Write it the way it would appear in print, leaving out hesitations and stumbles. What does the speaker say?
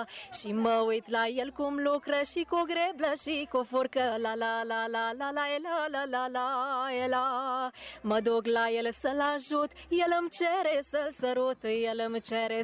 Și mă uit la el cum lucră și cu o greblă și cu o furcă. La la la la la la la la la la la. Mă duc la el să-l ajut, el îmi cere să-l sărut, el îmi cere